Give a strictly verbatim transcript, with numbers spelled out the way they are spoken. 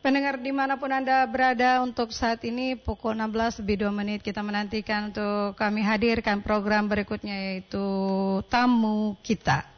Pendengar dimanapun Anda berada, untuk saat ini pukul enam belas lebih dua menit kita menantikan untuk kami hadirkan program berikutnya, yaitu Tamu Kita.